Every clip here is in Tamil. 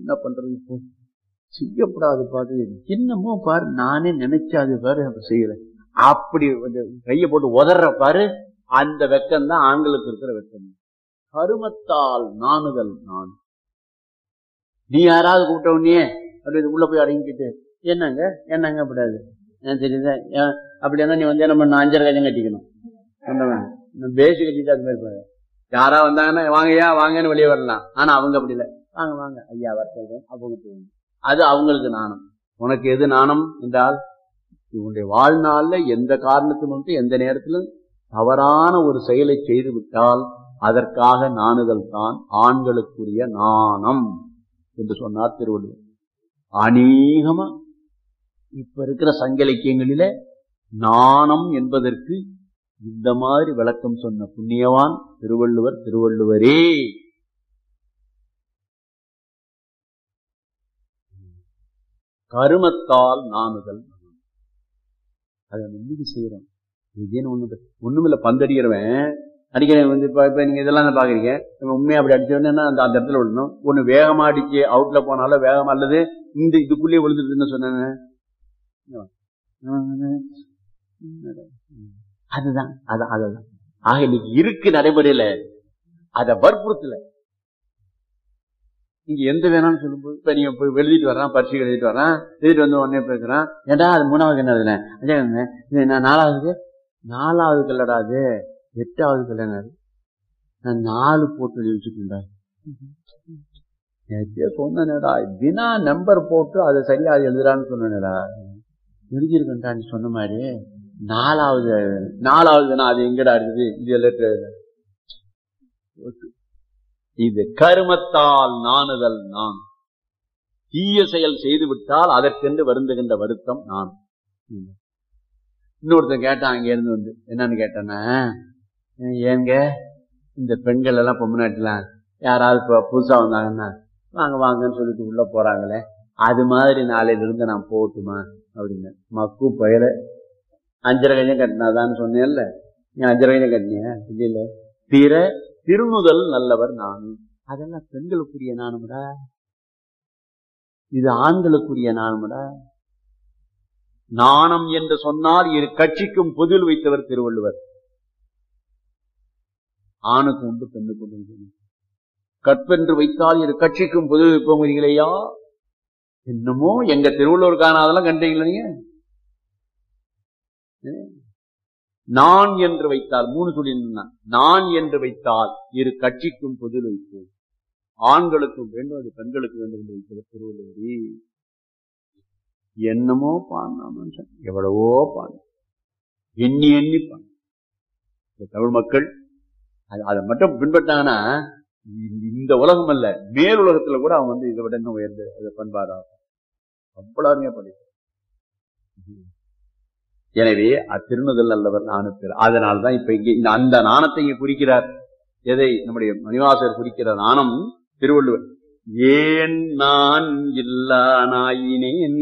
என்ன பண்றது இப்போ செய்யப்படாது பாரு, என்னமோ பாரு, நானே நினைச்சாது பாரு அப்ப செய்யறேன், அப்படி கைய போட்டு உதற பாரு. அந்த வெக்கம் தான் ஆண்களுக்கு இருக்கிற வெக்கம். கருமத்தால் நாணுதல் நான். நீ யாராவது கூப்பிட்ட உடனே அப்படி உள்ள போய் அடங்கிக்கிட்டு என்னங்க என்னங்க அப்படியாது தெரியுதா, அப்படின்னா நீ வந்து என்ன பண்ண 5.5 கஜம் கட்டிக்கணும், பேசி கட்டிட்டு அது மாதிரி பாரு. யாரா வந்தாங்கன்னா வாங்கய்யா வாங்கன்னு வெளியே வரலாம். ஆனா அவங்க அப்படி இல்லை, வாங்க வாங்க ஐயா வர சொல்றேன் அவங்க போகணும். அது அவங்களுக்கு நாணம். உனக்கு எது நாணம் என்றால் இவனுடைய வாழ்நாள்ல எந்த காரணத்திலும் எந்த நேரத்திலும் தவறான ஒரு செயலை செய்து விட்டால் அதற்காக நாணுதல் தான் ஆண்களுக்குரிய நாணம் என்று சொன்னார் திருவள்ளுவர். அநேகமா இப்ப இருக்கிற சங்க இலக்கியங்களில நாணம் என்பதற்கு இந்த மாதிரி விளக்கம் சொன்ன புண்ணியவான் திருவள்ளுவர். திருவள்ளுவரே கருமத்தால் நாணுதல். அதை நம்பிக்கை செய்யறோம். ஒண்ணுமில்ல, பந்தடிக்கிறவன் அடிக்கிறேன் வந்து இப்ப நீங்க இதெல்லாம் பாக்குறீங்க, உண்மையா அப்படி அடிச்சோன்னா அந்த இடத்துல விடணும். ஒண்ணு வேகமா அடிச்சு அவுட்ல போனாலும் வேகமா, அல்லது இந்த இதுக்குள்ளேயே விழுந்துருதுன்னு சொன்ன அதுதான் அதுதான். ஆக இன்னைக்கு இருக்கு நடைமுறையில அத வற்புறுத்தல. நீங்க எந்த வேணாம்னு சொல்லும்போது இப்ப நீங்க போய் எழுதிட்டு வர்றான், பரிசு எழுதிட்டு வர்றான், எழுதிட்டு வந்து உடனே பேசுறான், ஏண்டா அது 3வது என்ன எழுதுனேன், நான் 4வது கல்லடா, அது 8வது கல்யாணம், நான் 4 போட்டு எழுதி வச்சுட்டேன்டா. சொன்னேடா தினா நம்பர் போட்டு அதை சரியா எழுதுறான்னு சொன்னேடா, எழுதிருக்கா நீ சொன்ன மாதிரி 4வது அது எங்கடா இருக்குது, இது லெட்டர். இது கருமத்தால் நாணுதல் நான். தீய செயல் செய்து விட்டால் அதற்கென்று வருந்துகின்ற வருத்தம் நான். இன்னொருத்தன் கேட்டான் அங்க இருந்து வந்து, என்னன்னு கேட்டானா, ஏங்க இந்த பெண்கள் எல்லாம் பொம்னாட்டிலாம் யாராவது புதுசா வந்தாங்கன்னா வாங்க வாங்கன்னு சொல்லிட்டு உள்ள போறாங்களே, அது மாதிரி நாளையில இருந்து நான் போட்டுமா அப்படின்னு. மக்கு பயிர 5.5 கஜம் கட்டினாதான்னு சொன்னேன்ல, நீ 5.5 கஜம் கட்டினியா இல்ல, தீர திருநுதல் நல்லவர் நானும். அதெல்லாம் பெண்களுக்குரிய நானும்டா, இது ஆண்களுக்குரிய நானும்டா. நாணம் என்று சொன்னால் இரு கட்சிக்கும் பொதில் வைத்தவர் திருவள்ளுவர். ஆணுக்கு உண்டு பெண்ணுக்கு உண்டு. கற்பென்று வைத்தால் இரு கட்சிக்கும் பொதில் வைப்போங்களையா, என்னமோ எங்க திருவள்ளுவர் காணாதெல்லாம் கண்டீங்களா நீங்க. நான் என்று வைத்தால் 3 சொல்லினா, நான் என்று வைத்தால் இரு கட்சிக்கும் பொதில் வைப்போம், ஆண்களுக்கும் வேண்டும் அது பெண்களுக்கு வேண்டும் என்று வைத்தவர் திருவள்ளுவரி. என்னமோ பாடினா மனுஷன், எவ்வளவோ பாடு எண்ணி எண்ணி பாடு. தமிழ் மக்கள் அதை மட்டும் பின்பற்றாங்கன்னா இந்த உலகம் அல்ல, மேல் உலகத்துல கூட அவங்க வந்து இதை விட இன்னும் உயர்ந்த பண்பாடா அவ்வளவுமே படிப்பு. எனவே அத்திருநுதல் நல்லவர் நாணத்தில். அதனால்தான் இப்ப இங்கே அந்த நாணத்தை இங்க குறிக்கிறார். எதை நம்முடைய மணிவாசகர் குறிக்கிற நாணம் திருவள்ளுவர். ஏன் நான் இல்லா நாயினேன்.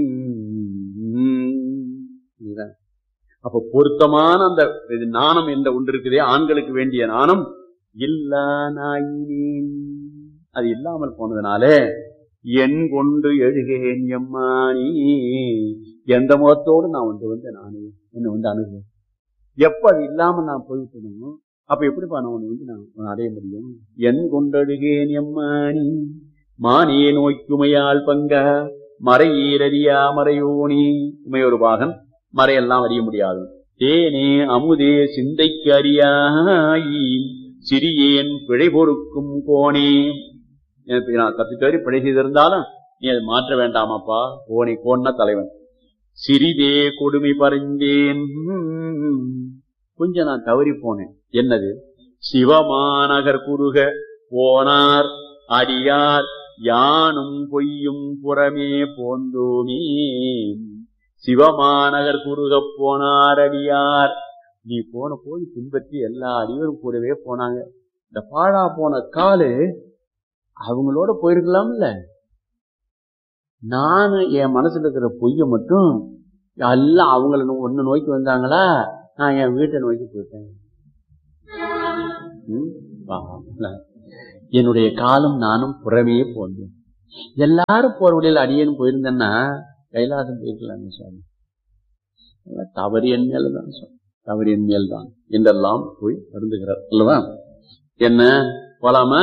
அப்ப பொருத்தமான அந்த நாணம் என்ற ஒன்று இருக்குதே, ஆண்களுக்கு வேண்டிய நாணம், இல்லா நாயினேன், அது இல்லாமல் போனதுனாலே என் கொண்டு எழுகேன் எம்மானி, எந்த முகத்தோடு நான் வந்து நானே என்ன வந்து அணுகுவேன். எப்ப அது இல்லாம நான் போயிட்டணும், அப்ப எப்படிப்பா நான் வந்து நான் அடைய முடியும். என் கொண்டழுகேன் எம்மானி மானே நோய்க்குமையால் பங்கா மறையீரறியா மறையோனி. உமையொரு பாகன் மறையெல்லாம் அறிய முடியாது. தேனே அமுதே சிந்தைக்கு அறியாயி சிறியேன் பிழை பொறுக்கும் கோணே. நான் தப்பி தவறி பிழை செய்திருந்தாலும் நீ அதை மாற்ற வேண்டாமாப்பா. கோணி கோன்னா தலைவன். சிறிதே கொடுமை பறிந்தேன், கொஞ்சம் நான் தவறி போனேன். என்னது? சிவமாநகர் குறுக போனார் அடியார் யானும் பொய்யும் புறமே போந்தோமே. சிவமாநகர் குறுக போனார் அடியார், நீ போன போது பின்பற்றி எல்லா அடியரும் கூடவே போனாங்க. இந்த பாழா போன காலு அவங்களோட போயிருக்கலாம்ல. நானு என் மனசுல இருக்கிற பொய்ய மட்டும் எல்லாம் அவங்கள ஒண்ணு நோக்கி வந்தாங்களா, நான் என் வீட்டை நோக்கி போயிட்டேன். என்னுடைய காலம் நானும் புறமே போந்தேன். எல்லாரும் போற வழியில் அடியேன்னு போயிருந்தேன்னா கைலாசம் போயிருக்கலாமே சுவாமி. தவறு என் மேல்தான் சுவாமி, தவறு என் மேல்தான் என்றெல்லாம் போய் வருந்துகிறார் அல்லவா. என்ன போலாமா?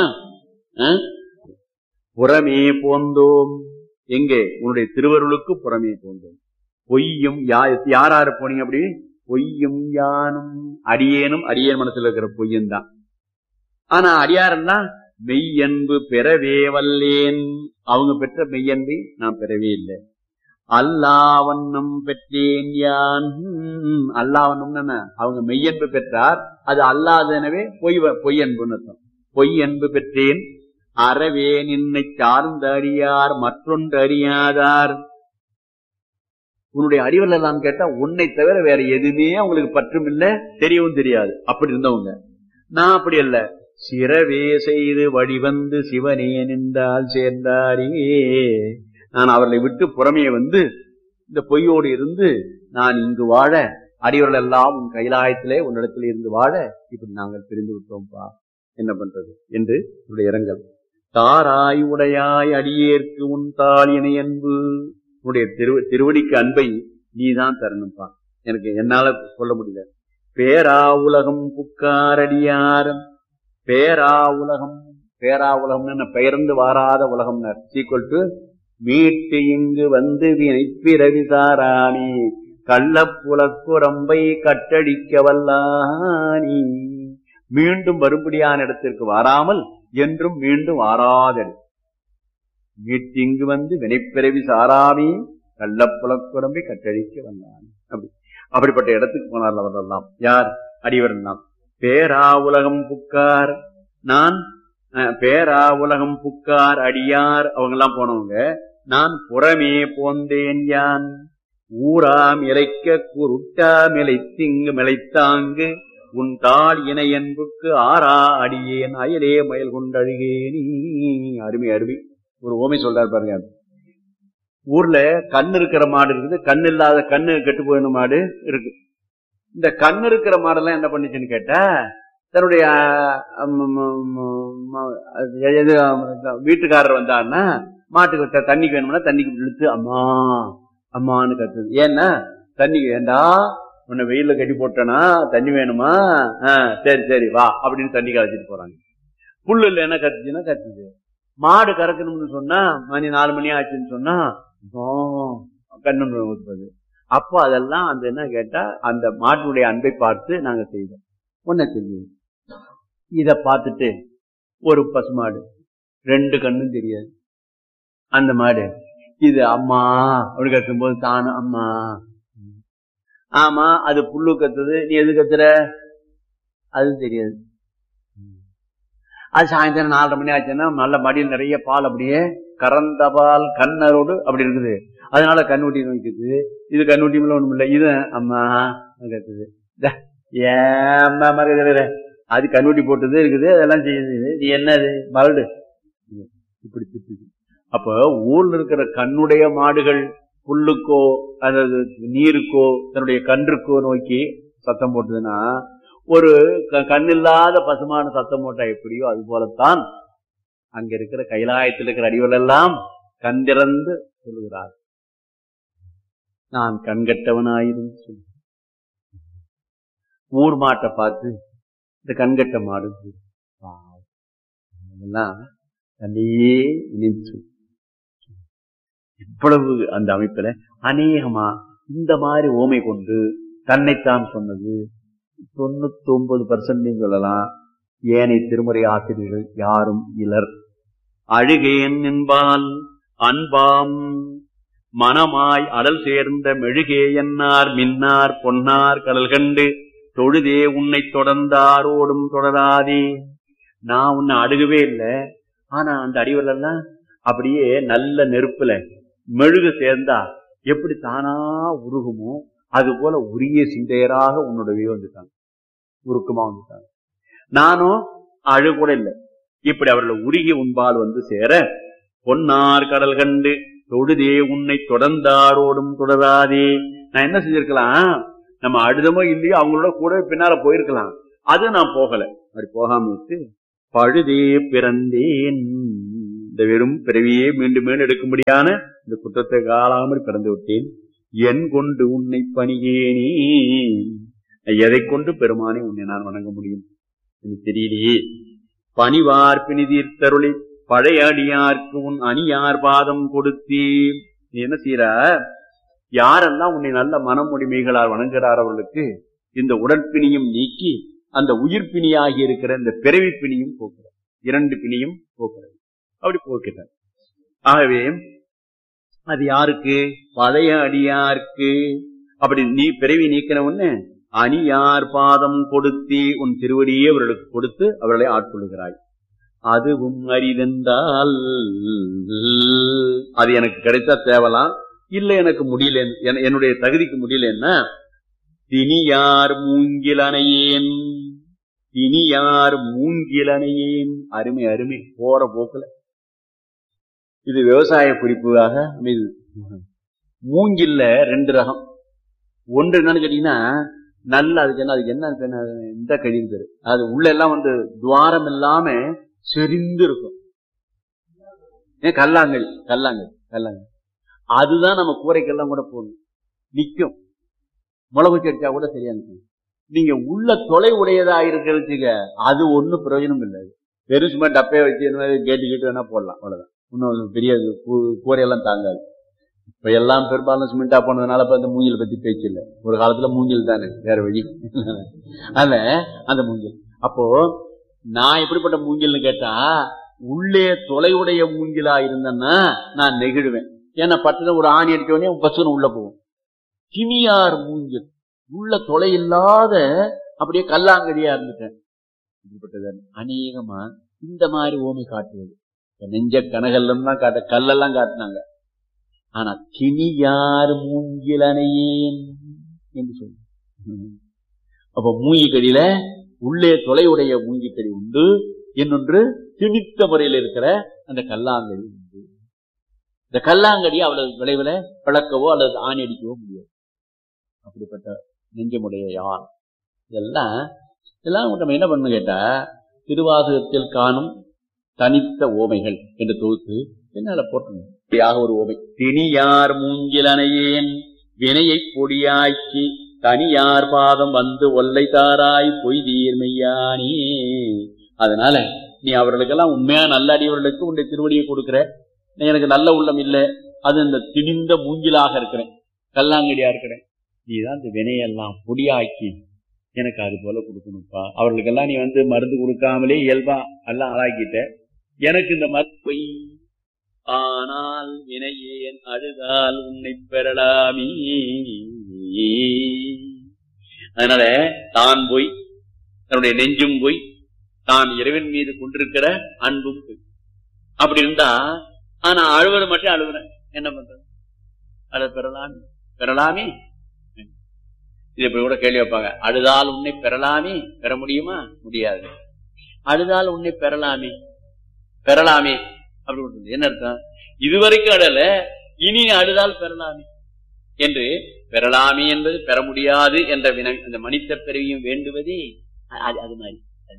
புறமே போந்தோம். எங்கே? உன்னுடைய திருவருளுக்கு புறமே போந்தோம். பொய்யும் யாராரு போனீங்க? அப்படி பொய்யும் யானும் அடியேனும், அடியேன் மனசுல இருக்கிற பொய்யன் தான். ஆனா அடியாரன்னா மெய்யன்பு பெறவே வல்லேன். அவங்க பெற்ற மெய்யன்பை நான் பெறவே இல்லை. அல்லாவண்ணம் பெற்றேன் யான். அல்லாவண்ணம் அவங்க மெய்யன்பு பெற்றார், அது அல்லாதனவே பொய்யன்புன்னு அர்த்தம். பொய்யன்பு பெற்றேன் அறவே நின்னை சார்ந்த அறியார் மற்றொன்று அறியாதார். உன்னுடைய அறிவல் எல்லாம் கேட்டா உன்னை தவிர வேற எதுவுமே அவங்களுக்கு பற்றும் இல்லை, தெரியவும் தெரியாது. அப்படி இருந்தவங்க. நான் அப்படி அல்ல. சிறவே செய்து வடிவந்து சிவனே நின்றால் சேர்ந்தாரே. நான் அவர்களை விட்டு புறமையை வந்து இந்த பொய்யோடு இருந்து நான் இங்கு வாழ, அடிவர்கள் எல்லாம் உன் கைலாயத்திலே உன்னிடத்தில் இருந்து வாழ இப்படி நாங்கள் பிரிந்து விட்டோம்பா, என்ன பண்றது என்று இரங்கல். தாராய் உடையாய் அடியேற்கு உன் தாள் இணை அன்பு. உன்னுடைய திருவடிக்கு அன்பை நீதான் தரணும்பா, எனக்கு என்னால சொல்ல முடியல. பேரா உலகம் புக்காரடியார். பேரா உலகம், பேரா உலகம் பெயர்ந்து வாராத உலகம் சீக்வல் டு மீட்டு இங்கு வந்து வினை பிறவி சாராணி கள்ளப்புலக்குரம்பை கட்டடிக்க வல்லானி. மீண்டும் வரும்படியான இடத்திற்கு வாராமல் என்றும் மீண்டும் வாராத மீட்டு இங்கு வந்து வினைப்பிறவி சாராமி கள்ளப்புலக்குரம்பை கட்டடிக்க வல்லானி. அப்படிப்பட்ட இடத்துக்கு போனார் அவரெல்லாம். யார்? அடிவரன் தான். பேரா உலகம் புக்கார். நான் பேரா உலகம் புக்கார் அடியார் அவங்க எல்லாம் போனவங்க. நான் புறமே போந்தேன் யான். ஊராம் இலைக்க குருட்டாம் இலைத்திங்கு மிளைத்தாங்கு உன் தாள் இணை என்புக்கு ஆறா அடியேன் அயலே மயில் கொண்டழுகேனி. அருமை அருமை. ஒரு ஓமை சொல்றாரு பாருங்க. ஊர்ல கண்ணு இருக்கிற மாடு இருக்குது, கண்ணு இல்லாத கண்ணு கெட்டு போயின மாடு இருக்கு. இந்த கண்ணு இருக்கிற மாடெல்லாம் என்ன பண்ணுச்சுன்னு கேட்டா, தன்னுடைய வீட்டுக்காரர் வந்தாருன்னா மாட்டுக்கு தண்ணிக்கு வேணும்னா தண்ணிக்கு இழுத்து அம்மா அம்மான்னு கத்துது. ஏன்னா தண்ணிக்கு வேண்டா, உன்னை வெயில கட்டி போட்டனா தண்ணி வேணுமா, சரி சரி வா அப்படின்னு தண்ணி கரைச்சிட்டு போறாங்க. புல்லு இல்ல என்ன கத்துச்சுன்னா கத்துது. மாடு கறக்கணும்னு சொன்னா மணி 4 மணி ஆச்சுன்னு சொன்னா கண்ணு ஊத்துறது. அப்போ அதெல்லாம் அந்த என்ன கேட்டா அந்த மாட்டுடைய அன்பை பார்த்து நாங்க செய்தோம். ஒன்ன தெரியும். இத பார்த்துட்டு ஒரு பசுமாடு 2 கண்ணும் தெரியாது. அந்த மாடு இது அம்மா அப்படி கத்தும் போது தானும் அம்மா. ஆமா அது புல்லு கத்துது, நீ எது கத்துற அது தெரியாது. அது சாயந்தரம் 4:30 மணி ஆச்சுன்னா நல்ல மடியில் நிறைய பால் அப்படியே கறந்த பால் கண்ணரோடு அப்படி இருக்குது. அதனால கண்ணுட்டி வைக்குது. இது கண்ணுட்டி ஒண்ணும் இல்லை, இது அம்மா கத்துது. ஏம்மா மறுக்க அது கண்ணுட்டி போட்டுது இருக்குது, அதெல்லாம் செய்யுது. நீ என்னது மரடு இப்படி திட்டுது. அப்ப ஊர்ல இருக்கிற கண்ணுடைய மாடுகள் புல்லுக்கோ அதாவது நீருக்கோ தன்னுடைய கன்றுக்கோ நோக்கி சத்தம் போட்டுதுன்னா, ஒரு கண்ணில்லாத பசுமான சத்தம் போட்டா எப்படியோ அது போலத்தான் அங்க இருக்கிற கைலாயத்தில் இருக்கிற அடிகள் எல்லாம் கண்டிறந்து சொல்லுகிறார், நான் கண்கட்டவனாயிரும் சொல்லு. ஊர் மாட்டை பார்த்து இந்த கண்கட்ட மாடு எல்லாம் தன்னையே நினைச்சு இவ்வளவு அந்த அமைப்புல அநேகமா இந்த மாதிரி ஓமை கொண்டு தன்னைத்தான் சொன்னது 99% சொல்லலாம். ஏனை திருமுறை ஆசிரியர்கள் யாரும் இலர். அழுகேன் என்பால் அன்பாம் மனமாய் அடல் சேர்ந்த மெழுகே என்னார் மின்னார் பொன்னார் கடல் கண்டு தொழுதே உன்னை தொடர்ந்தாரோடும் தொடராதே. நான் உன்னை அழுகவே இல்லை, ஆனா அந்த அடிவரெல்லாம் அப்படியே நல்ல நெருப்புல மெழுகு சேர்ந்தா எப்படி தானா உருகுமோ அது போல உரிய சிந்தையராக உன்னுடைய வந்துட்டாங்க, உருக்கமா வந்துட்டாங்க. நானும் அழுகூட இல்லை. இப்படி அவர்களை உருகி உன்பால் வந்து சேர பொன்னார் கடல் கண்டு தொழுதே உன்னை தொடர்ந்தாரோடும் தொடராதே. நான் என்ன செஞ்சிருக்கலாம், நம்ம அழுதமோ இல்லையோ அவங்களோட கூட பின்னால போயிருக்கலாம், அது நான் போகல. அப்படி போகாம விட்டு பழுதே பிறந்தேன் இந்த வெறும் பிறவியே மீண்டும் மீண்டும் எடுக்கும்படியான இந்த குற்றத்தை காலாமல் பிறந்து விட்டேன். என் கொண்டு உன்னை பணியேனே, எதை கொண்டு பெருமானை உன்னை நான் வணங்க முடியும் எனக்கு தெரியலையே. பணிவார் பிணிதீர்த்தருளி பழைய அடியார்க்கு உன் அணியார் பாதம் கொடுத்தே. நீ என்ன செய்யற, யாரெல்லாம் உன்னை நல்ல மனமுடிமைகளால் வணங்குகிறார் அவர்களுக்கு இந்த உடற்பிணியும் நீக்கி அந்த உயிர் பிணியாகி இருக்கிற இந்த பிறவி பிணியும் போக்குறார், இரண்டு பிணியும் போக்குறார், அப்படி போக்கிறார். ஆகவே அது யாருக்கு? பழைய அடியார்க்கு. அப்படி நீ பிறவி நீக்கின உடனே அணியார் பாதம் கொடுத்தி உன் திருவடியே அவர்களுக்கு கொடுத்து அவர்களை ஆட்கொள்கிறாய். அதுவும் அரிதென்றால் அது எனக்கு கிடைத்தா தேவலாம், இல்லை எனக்கு முடியல, என்னுடைய தகுதிக்கு முடியலன்னா தினியார் மூங்கிலனையேன், தினியார் மூங்கிலனையேன். அருமை அருமை, போற போக்குல இது விவசாய குறிப்பாக அமைது. மூங்கில்ல ரெண்டு ரகம். ஒன்று என்னன்னு கேட்டீங்கன்னா நல்ல, அதுக்கு என்ன இந்த கழிவு பேரு, அது உள்ள எல்லாம் வந்து துவாரம் இல்லாம செறிந்து இருக்கும். கல்லாங்கல் கல்லாங்கல் கல்லாங்கல் அதுதான் நம்ம கூரைக்கெல்லாம் கூட போகணும், நிக்கும். மிளகு செடிச்சா கூட சரியா இருக்கும். நீங்க உள்ள தொலை உடையதா இருக்கிறதுக்கு அது ஒன்னும் பிரயோஜனம் இல்லை. வெறும் சும்மா டப்பையை வச்சு கேட்டு கேட்டு வேணா போடலாம், அவ்வளவுதான். இன்னும் பெரிய கூரையெல்லாம் தாங்காது. இப்ப எல்லாம் பெரும்பாலும் சிமெண்டா போனதுனால இப்ப அந்த மூங்கில் பத்தி பேச்சு இல்லை. ஒரு காலத்துல மூங்கில் தானே, வேற வழி. அதுல அந்த மூங்கில், அப்போ நான் எப்படிப்பட்ட மூங்கில்னு கேட்டா உள்ளே தொலைவுடைய மூங்கிலா இருந்தேன்னா நான் நெகிழுவேன். ஏன்னா பட்டுன்னு ஒரு ஆணி அடிச்ச உடனே பசுன்னு உள்ள போகும். கிமியார் மூங்கில், உள்ள தொலை இல்லாத அப்படியே கல்லாங்கடியா இருந்துட்டேன். இப்படிப்பட்டது அநேகமா இந்த மாதிரி ஓமை காட்டுவது. நெஞ்ச கனகல்லாம் காட்ட கல்லெல்லாம் காட்டினாங்க. ஆனா கிணியார் மூங்கிலனையேன் என்று சொல்லு. அப்ப மூங்கிக்கடியில உள்ளே தொலைவுடைய மூங்கிக்கடி உண்டு, இன்னொன்று திணித்த முறையில் இருக்கிற அந்த கல்லாங்கடி உண்டு. இந்த கல்லாங்கடி அவ்வளவு விளைவுல பழக்கவோ அல்லது ஆணி அடிக்கவோ முடியாது. அப்படிப்பட்ட நெஞ்சமுடைய யார். இதெல்லாம் நம்ம என்ன பண்ணு கேட்டா திருவாசகத்தில் காணும் தனித்த ஓமைகள் என்று தொகுத்து என்னால போட்டணும். ஒரு ஓமை, திணியார் மூங்கிலனையேன் வினையை பொடியாக்கி தனியார் பாதம் வந்து ஒல்லை தாராய் பொய் தீர்மையானே. அதனால நீ அவர்களுக்கெல்லாம் உண்மையா நல்ல அடியவர்களுக்கு உன்னுடைய திருவடியை கொடுக்கிற, எனக்கு நல்ல உள்ளம் இல்லை, அது இந்த திணிந்த மூங்கிலாக இருக்கிறேன், கல்லாங்கடியா இருக்கிறேன். நீதான் இந்த வினையெல்லாம் பொடியாக்கி எனக்கு அது போல கொடுக்கணும்ப்பா. அவர்களுக்கெல்லாம் நீ வந்து மருந்து கொடுக்காமலே இயல்பா எல்லாம் ஆளாக்கிட்ட, எனக்கு இந்த மறுப்பை ஆனால் வினையேன் அழுதால் உன்னை பெறலாமே. அதனால தான் போய் தன்னுடைய நெஞ்சும் போய் தான் இறைவன் மீது கொண்டிருக்கிற அன்பும் போய் அப்படி இருந்தா, ஆனா அழுவது மட்டும் அழுகுறேன், என்ன பண்றது? அழ பெறலாமே பெறலாமே. இது இப்படி கூட கேள்வி வைப்பாங்க, அழுதால் உன்னை பெறலாமே, பெற முடியுமா? முடியாது. அழுதால் உன்னை பெறலாமே பெறலாமே அப்படி என்ன அர்த்தம்? இதுவரைக்கும் அழல, இனி அழுதால் பெறலாமே என்று, பெறலாமே என்பது பெற முடியாது என்ற அந்த மனித பிறவியும் வேண்டுவதே அது மாதிரி.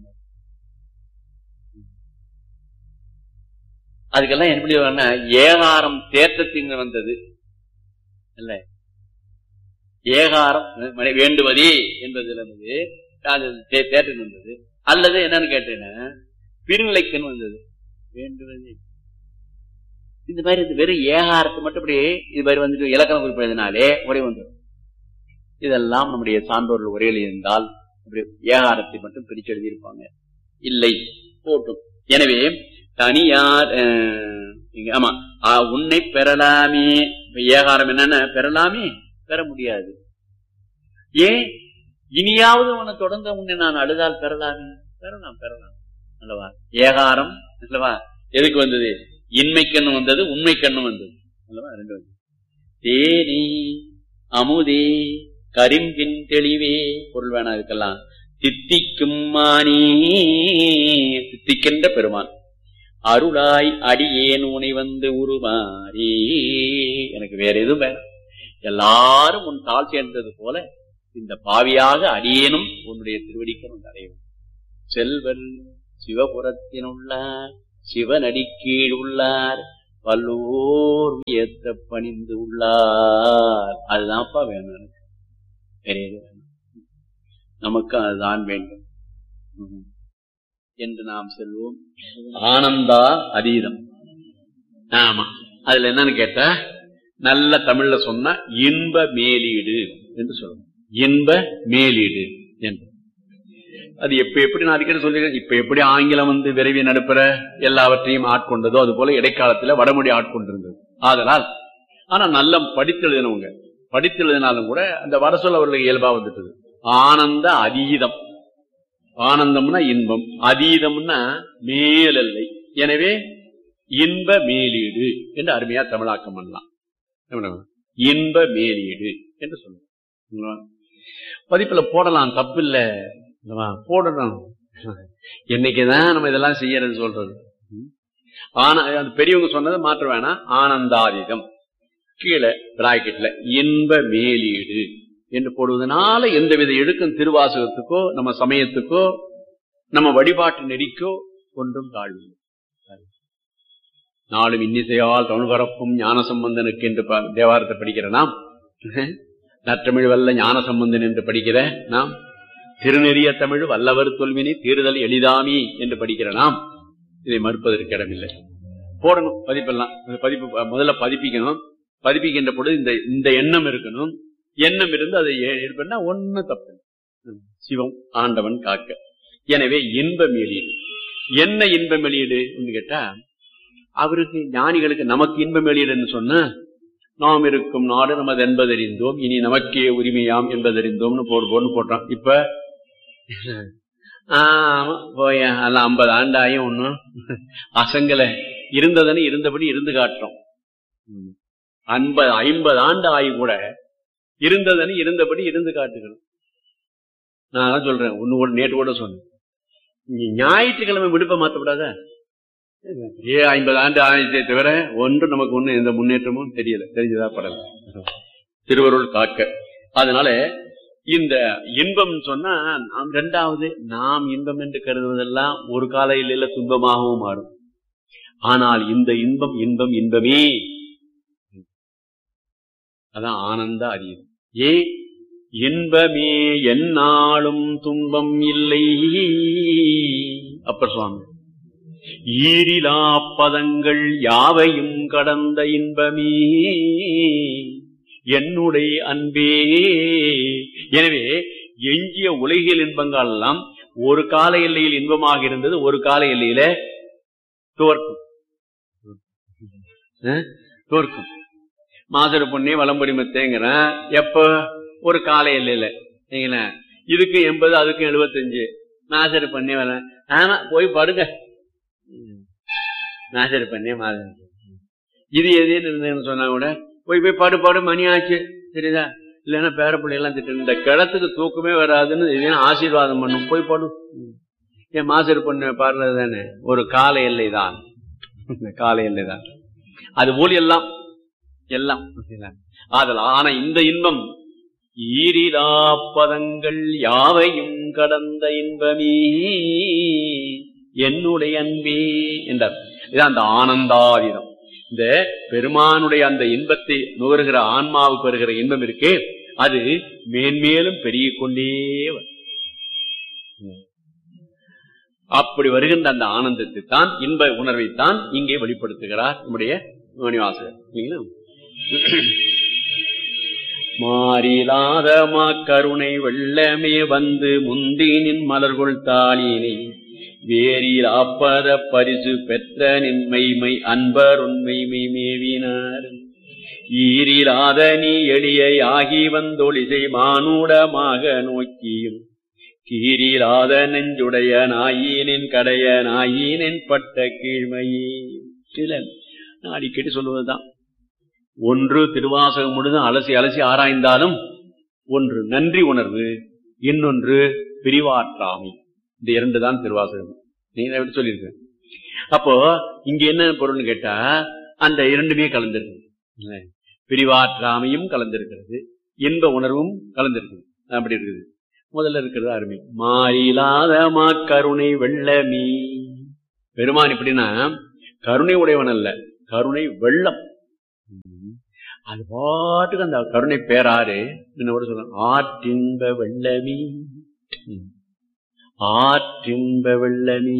அதுக்கெல்லாம் எப்படி ஏகாரம் தேற்றத்தின் வந்தது இல்ல, ஏகாரம் வேண்டுவதே என்பதுல தேற்றம் வந்தது. அல்லது என்னன்னு கேட்டேன்னா பிரிநிலைக்குன்னு வந்தது வேண்டுவதே. இந்த மாதிரி வெறும் ஏகாரத்தை மட்டும் அப்படி இது மாதிரி வந்துட்டு இலக்கணம் குறிப்பிடுறதுனாலே ஒரே வந்துடும். இதெல்லாம் நம்முடைய சான்றோர்கள் உரையில் இருந்தால் அப்படி ஏகாரத்தை மட்டும் பிரிச்சு எழுதியிருப்பாங்க. இல்லை போட்டும். எனவே தனியார் ஆமா உன்னை பெறலாமே, ஏகாரம் என்னன்னா பெறலாமே, பெற முடியாது. ஏன்? இனியாவது உன்னை தொடர்ந்து உன்னை நான் அழுதால் பெறலாமே, பெறலாம் பெறலாம் அல்லவா. ஏகாரம் அல்லவா எதுக்கு வந்தது? இன்மை கண்ணு வந்தது, உண்மை கண்ணு வந்தது அல்லவா. ரெண்டு வந்து தேனி அமுதே கரிம்பின் தெளிவே பொருள் வேணா இருக்கலாம். சித்திக்கும் மானே, சித்திக்கின்ற பெருமான் அருளாய் அடியேன் உனை வந்து உருமாறே. எனக்கு வேற எதுவும் வேணாம், எல்லாரும் உன் தாழ் சேர்ந்தது போல இந்த பாவியாக அடியேனும் உன்னுடைய திருவடிக்கு அடையும். செல்வன் சிவபுரத்தினுள்ள சிவனடி கீழ் உள்ளார் பல்லோர் ஏத்த பணிந்து உள்ளார். அதுதான்ப்பா வேணும் எனக்கு, பெரிய நமக்கு அதுதான் வேண்டும் என்று நாம் செல்வோம். ஆனந்தா அதீதம். ஆமா, அதுல என்னன்னு கேட்டா நல்ல தமிழ்ல சொன்னா இன்ப மேலீடு என்று சொல்லணும். இன்ப மேலீடு என்று அது எப்படி நான் அடிக்கடி சொல்லிருக்கேன். இப்ப எப்படி ஆங்கிலம் விரைவி நடப்புற எல்லாவற்றையும் ஆட்கொண்டதோ அது போல இடைக்காலத்துல வடமொழி ஆட்கொண்டிருந்தது. ஆதலால் ஆனா நல்ல படித்தெழுதினவங்க படித்தெழுதினாலும் கூட அந்த வட சொல்ல அவர்களுக்கு இயல்பா வந்துட்டது. ஆனந்த அதீதம். ஆனந்தம்னா இன்பம், அதீதம்னா மேலல்லை. எனவே இன்ப மேலீடு என்று அருமையா தமிழாக்கம் பண்ணலாம். இன்ப மேலீடு என்று சொல்லுவோம். பதிப்புல போடலாம், தப்பு இல்ல, போடணும். என்னைக்குதான் நம்ம இதெல்லாம் செய்யறது சொல்றது. ஆனா பெரியவங்க சொன்னதை மாற்ற வேணாம். ஆனந்தாதீதம் கீழே பிராக்கெட்ல இன்ப மேலீடு என்று போடுவதனால எந்தவித இழுக்கும் திருவாசகத்துக்கோ நம்ம சமயத்துக்கோ நம்ம வழிபாட்டு நெறிக்கோ ஒன்றும் தாழ்வு. நாளும் இன்னிசையால் தமிழ் பரப்பும் ஞான சம்பந்தனுக்கு என்று தேவாரத்தை படிக்கிற நாம், நற்றமிழ் வல்ல ஞான சம்பந்தன் என்று படிக்கிற நாம், திருநெறிய தமிழ் வல்லவர் தொல்வினை தீர்தல் எளிதாமி என்று படிக்கிற நாம் இதை மறுப்பதற்கு இடமில்லை. போடணும் பதிப்பெல்லாம். பதிப்பு முதல்ல பதிப்பிக்கணும். பதிப்பிக்கின்ற பொழுது இந்த எண்ணம் இருக்கணும். எண்ணம் இருந்து அதை எடுப்பா ஒண்ணு தப்பு. சிவம் ஆண்டவன் காக்க. எனவே இன்ப வெளியீடு. என்ன இன்ப வெளியீடு கேட்டா, அவருக்கு ஞானிகளுக்கு நமக்கு இன்ப வெளியீடுன்னு சொன்ன, நாம் இருக்கும் நாடு நமது என்பதறிந்தோம், இனி நமக்கே உரிமையாம் என்பதறிந்தோம்னு போட்டான். இப்ப ஆமா போய 50 ஆண்டாயும் ஒன்னும் அசங்கல இருந்ததுன்னு இருந்தபடி இருந்து காட்டுறோம். 50 ஆண்டு ஆகி கூட இருந்ததுன்னு இருந்தபடி இருந்து காட்டுகிறோம். நான் சொல்றேன், ஒண்ணு கூட நேற்று கூட சொன்னேன், ஞாயிற்றுக்கிழமை விடுப்ப மாற்றப்படாத. 50 ஆண்டு ஆயிரத்தை தவிர ஒன்று நமக்கு ஒண்ணு எந்த முன்னேற்றமும் தெரியல, தெரிஞ்சதா படல. திருவருள் காக்க. அதனால இந்த இன்பம் சொன்னா இரண்டாவது, நாம் இன்பம் என்று கருதுவதெல்லாம் ஒரு கால இல்ல துன்பமாகவும் மாறும். ஆனால் இந்த இன்பம் இன்பம் இன்பமே. அதான் ஆனந்த அறியும். இன்பமே எந்நாளும் துன்பம் இல்லை. அப்பர் சுவாமி ஈரிலா பதங்கள் யாவையும் கடந்த இன்பமே என்னுடைய அன்பே. எனவே எஞ்சிய உலகியல் இன்பங்கள் எல்லாம் ஒரு கால எல்லையில் இன்பமாக இருந்தது, ஒரு கால எல்லையில தோற்கும். மாசரு பொண்ணே வளம்புரிமத்தேங்கிற எப்ப ஒரு கால எல்லையில இதுக்கு 80 அதுக்கு 75. நாசரு பண்ணே வர ஆமா போய் படுங்க, நாசரு பண்ணே மாதம் இது எதுன்னு இருந்தேன்னு சொன்னா கூட போய் பாடு மணி ஆச்சு சரிதா, இல்லைன்னா பேரப்பிள்ளை எல்லாம் திட்டு இந்த கிடத்துக்கு தூக்கமே வராதுன்னு இதே ஆசீர்வாதம் பண்ணும், போய் பாடும். என் மாசரு பொண்ணு பாடுறது தானே ஒரு கால எல்லை தான், கால எல்லை தான். அது போல் எல்லாம் அதெல்லாம். ஆனா இந்த இன்பம் ஈரிலா பதங்கள் யாவையும் கடந்த இன்பமே என்னுடைய அன்பே என்றார். இதான் அந்த ஆனந்தாதீதம். இந்த பெருமானுடைய அந்த இன்பத்தை நுகர்கிற ஆன்மாவுக்கு வருகிற இன்பம் இருக்கே, அது மேன்மேலும் பெருகிக் கொண்டே அப்படி வருகின்ற அந்த ஆனந்தத்தை தான், இன்ப உணர்வைத்தான் இங்கே வெளிப்படுத்துகிறார் நம்முடைய மணிவாசகர். மாறிலாத கருணை வெள்ளமே வந்து முந்தினின் மலர்கொள் தாளினை வேரில் ஆப்பத பரிசு பெற்ற நின்மைமை அன்பர் உண்மைமை மேவினார். ஈரிலாத நீ எளியை ஆகி வந்தொழிசை மானுடமாக நோக்கியும் கீரிலாத நெஞ்சுடைய நாயினின் கடைய நாயினின் பட்ட கீழ்மையே. இதுல நான் அடிக்கடி சொல்லுவதுதான், ஒன்று திருவாசகம் முழுதும் அலசி அலசி ஆராய்ந்தாலும் ஒன்று நன்றி உணர்வு, இன்னொன்று பிரிவாற்றாமை. இந்த 2 தான் திருவாசகம். நீங்க எப்படி சொல்லியிருக்க. அப்போ இங்க என்ன பொருள்னு கேட்டா, அந்த 2மே கலந்திருக்கு. பிரிவாற்றாமையும் கலந்திருக்கிறது, இன்ப உணர்வும் கலந்திருக்குது. அப்படி இருக்குது. முதல்ல இருக்கிறது அருமை. மாறிலாத கருணை வெள்ளமீ. பெருமான் இப்படின்னா கருணை உடையவன் அல்ல, கருணை வெள்ளம். அது பாட்டுக்கு அந்த கருணை பேராறு என்ன சொல்ற, ஆற்றின்ப வெள்ளமே, ஆற்றின்ப வெள்ளமே.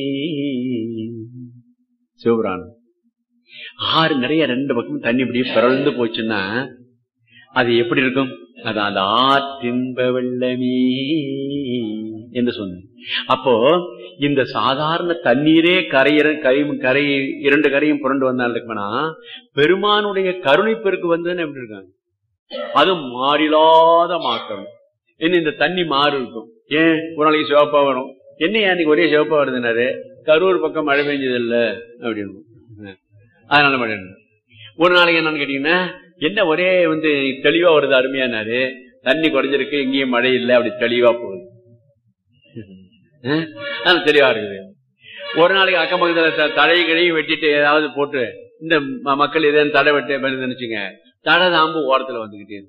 சிவபுராணம். ஆறு நிறைய ரெண்டு பக்கமும் தண்ணி இப்படியே பிறந்து போச்சுன்னா அது எப்படி இருக்கும்? அது அந்த ஆற்றின்ப வெள்ளமே என்று சொன்ன. அப்போ இந்த சாதாரண தண்ணீரே கரை இரண்டு கரையும் புரண்டு வந்தால் இருக்குன்னா, பெருமானுடைய கருணை பெருக்கு வந்ததுன்னு எப்படி இருக்காங்க? அது மாறிலாத மாற்றம். என்ன இந்த தண்ணி மாறு இருக்கும். ஏன் ஒரு நாளைக்கு சிவப்பா வரும், என்னையா இன்னைக்கு ஒரே சிவப்பா வருதுனாரு, கரூர் பக்கம் மழை பெஞ்சது இல்ல அப்படின்னு, அதனால மழை. ஒரு நாளைக்கு என்னன்னு கேட்டீங்கன்னா, என்ன ஒரே தெளிவா வருது அருமையானாரு, தண்ணி குறைஞ்சிருக்கு, எங்கேயும் மழை இல்லை, அப்படி தெளிவா போகுது, தெளிவா இருக்குது. ஒரு நாளைக்கு அக்கம் பக்கத்துல தழை கழியும் வெட்டிட்டு ஏதாவது போட்டு இந்த மக்கள் ஏதாவது தடை வெட்ட நினைச்சுங்க, தடை தாம்பு ஓரத்துல வந்துகிட்டே.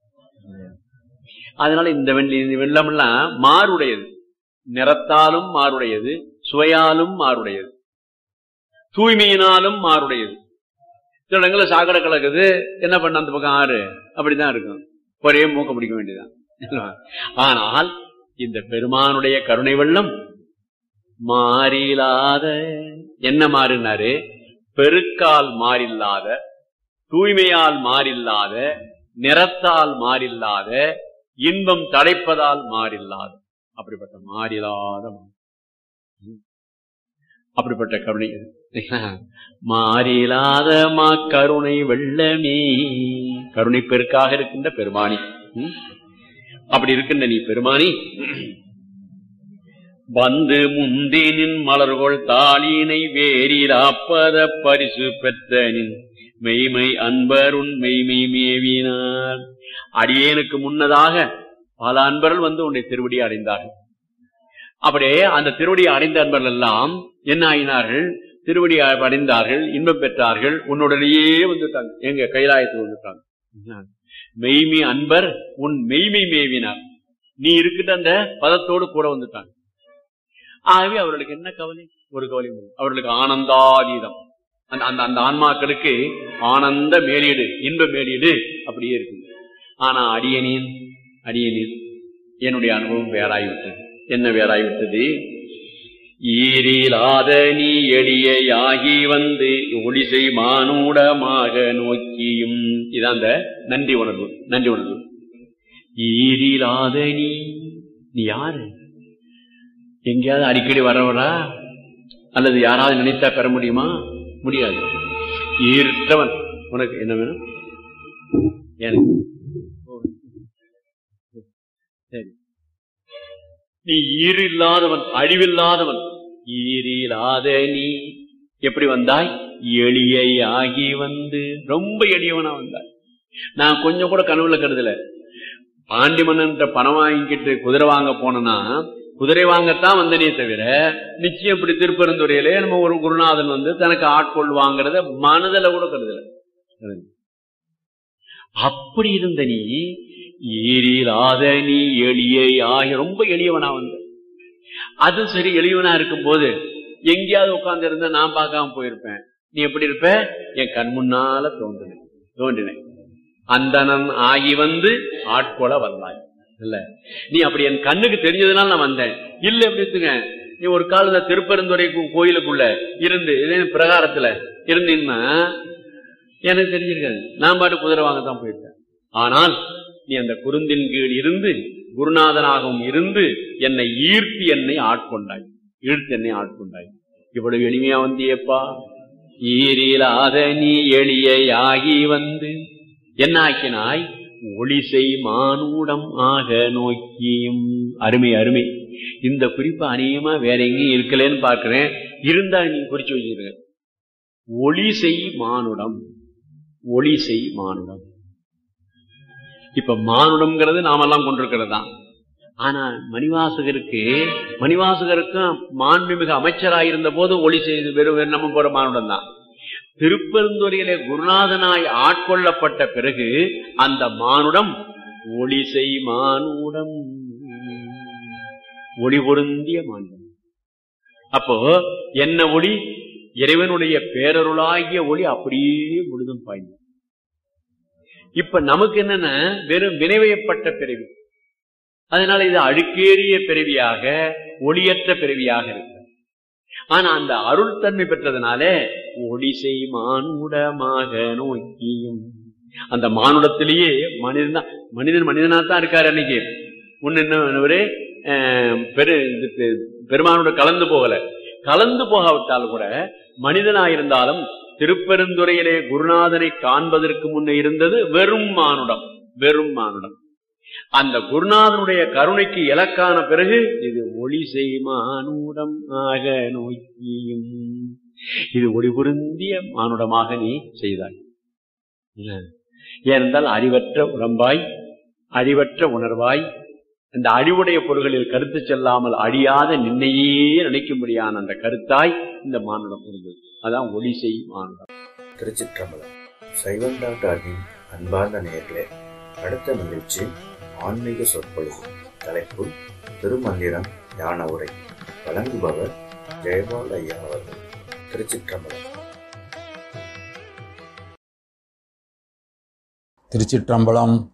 அதனால இந்த வெள்ளம் எல்லாம் மாறுடையது, நிறத்தாலும் மாறுடையது, சுவையாலும் மாறுடையது, தூய்மையினாலும் மாறுடையது. சில இடங்கள்ல சாக்கடை கலக்குது, என்ன பண்ண அந்த பக்கம் ஆறு அப்படிதான் இருக்கும், ஒரே மூக்க பிடிக்க வேண்டியதான். ஆனால் இந்த பெருமானுடைய கருணை வெள்ளம் மாறில்லாத, என்ன மாறினாரு? பெருக்கால் மாறில்லாத, தூய்மையால் மாறில்லாத, நிறத்தால் மாறில்லாத, இன்பம் தடைப்பதால் மாறில்லாத, அப்படிப்பட்ட மாறில்லாத, அப்படிப்பட்ட கருணை. மாறில்லாத மா கருணை வெள்ளமே, கருணை பெருக்காக இருக்கின்ற பெருமானி. அப்படி இருக்கின்ற நீ பெருமானி, வந்து முந்தினின் மலர்கொள் தாளினை வேறிலாப்பத பரிசு பெற்றனின் மெய்மை அன்பருண் மெய்மை மேவினார். அடியேனுக்கு முன்னதாக பல அன்பர்கள் உன்னை திருவடி அடைந்தார்கள். அப்படியே அந்த திருவடியை அடைந்த அன்பர்கள் எல்லாம் என்ன ஆயினார்கள்? திருவடி அடைந்தார்கள், இன்பம் பெற்றார்கள், உன்னுடனேயே வந்துட்டாங்க, எங்க கைலாயத்துக்கு வந்துட்டாங்க. மெய்மை அன்பர் உன் மெய்மை மேவினார், நீ இருக்கிட்ட அந்த பதத்தோடு கூட வந்துட்டாங்க. ஆகவே அவர்களுக்கு என்ன கவலை? ஒரு கவலை, அவர்களுக்கு ஆனந்தாதீதம். அந்த ஆன்மாக்களுக்கு ஆனந்த மேலீடு, இன்ப மேலீடு அப்படியே இருக்கு. ஆனா அடியனின் என்னுடைய அனுபவம் வேறாய்விட்டது. என்ன வேறாய்விட்டது? ஈரிலாத நீ எளியாகி வந்து ஒளிசை மானூடமாக நோக்கியும், இதான் அந்த நன்றி உணர்வு. நன்றி உணர்வு. ஈரிலாத நீ யாரு? எங்கேயாவது அடிக்கடி வரவரா? அல்லது யாராவது நினைத்தா பெற முடியுமா? முடியாது. ஈர்த்தவன். உனக்கு என்ன வேணும்? எனக்கு சரி, நீ ஈறு இல்லாதவன், அழிவில்லாதவன். ஈரில்லாத நீ எப்படி வந்தாய்? எளியாகி வந்து, ரொம்ப எளியவனா வந்தாய். நான் கொஞ்சம் கூட கனவுல கருதல. பாண்டி மன்னன் பணம் வாங்கிட்டு குதிரை வாங்க போனா, குதிரை வாங்கத்தான் வந்தனே தவிர நிச்சயம் இப்படி திருப்பெருந்துறையிலே நம்ம ஒரு குருநாதன் தனக்கு ஆட்கொள் வாங்கிறத மனதில கூட கருதல. அப்படி இருந்த நீ ஈரில்லாத நீ எளியாகி, ரொம்ப எளியவனா வந்த. அது சரி, எளியவனா இருக்கும் போது எங்கேயாவது உட்கார்ந்து இருந்தா நான் பார்க்காம போயிருப்பேன். நீ எப்படி இருப்ப? என் கண் முன்னால தோன்றினேன். அந்தணன் ஆகி வந்து ஆட்கொள்ள வந்தாய். இல்ல, நீ அப்படி என் கண்ணுக்கு தெரிஞ்சதுனால நான் வந்தேன். இல்ல எப்படி இருக்குங்க, நீ ஒரு கால திருப்பெருந்துறை கோயிலுக்குள்ள இருந்து பிரகாரத்துல இருந்தீங்கன்னா எனக்கு தெரிஞ்சிருக்காது, நான் பாட்டு குதிரை வாங்கத்தான் போயிருக்கேன். ஆனால் நீ அந்த குருந்தின் கீழ் இருந்து குருநாதனாகவும் இருந்து என்னை ஈர்த்து என்னை ஆட்கொண்டாய், இவ்வளவு எளிமையா வந்தியப்பா. ஈரிலாத நீ எளியாகி வந்து என்ன ஆக்கினாய்? ஒளிசை மானூடம் ஆக நோக்கியும். அருமை அருமை. இந்த குறிப்பு அநேகமா வேற எங்கேயும் இருக்கலன்னு பார்க்கிறேன். இருந்தா நீ குறிச்சு வச்சிருக்க. ஒளிசை மானுடம், ஒளிசை மானுடம். இப்ப மானுடம்ங்கிறது நாமெல்லாம் கொண்டிருக்கிறது தான். ஆனா மணிவாசகருக்கும் மாண்புமிகு அமைச்சராயிருந்த போது ஒளி செய்து வெறும் நம்ம போற மானுடம் தான். திருப்பெருந்துறையிலே குருநாதனாய் ஆட்கொள்ளப்பட்ட பிறகு அந்த மானுடம் ஒளிசை மானுடம், ஒளி பொருந்திய மானுடம். அப்போ என்ன ஒளி? இறைவனுடைய பேரருளாகிய ஒளி அப்படியே முழுதும் பாய்ந்து. இப்ப நமக்கு என்னன்னா வெறும் வினைவயப்பட்ட பிறவி, அதனால இது அழுக்கேறிய பிறவியாக ஒளியற்ற பிறவியாக இருக்கு. ஆனா அந்த அருள் தன்மை பெற்றதுனால ஒளிசை மானுடமாக நோக்கியும், அந்த மானுடத்திலேயே மனிதன் மனிதனாத்தான் இருக்காரு. அன்னைக்கு முன்னொரு பெருமானோட கலந்து போகல, கலந்து போகாவிட்டாலும் கூட மனிதனாயிருந்தாலும் திருப்பெருந்துறையிலே குருநாதனை காண்பதற்கு முன்னே இருந்தது வெறும் மானுடம், வெறும் மானுடம். அந்த குருநாதனுடைய கருணைக்கு இலக்கான பிறகு இது ஒளிசை மானுடம் ஆக நோக்கியும், இது ஒளி பொருந்திய மானுடமாக நீ செய்தாய். ஏனென்றால் அறிவற்ற உடம்பாய், அறிவற்ற உணர்வாய், அந்த அழிவுடைய பொருள்களில் கருத்து செல்லாமல் அழியாத நின்னையே நினைக்கும்படியான அந்த கருத்தாய் இந்த மானுடம் இருந்தது. அதான் ஒளிசை மானுடம். திருச்சிற்றம்பலம். சைவன்.in அன்பார்ந்த நேயர்களே, அடுத்த நிகழ்ச்சி ஆன்மீக சொற்பொழிவு. தலைப்பு திருமந்திரம் ஞான உரை. வழங்குபவர் ஜெயபால் ஐயா அவர்கள். திருச்சிற்றம்பலம். திருச்சிற்றம்பலம்.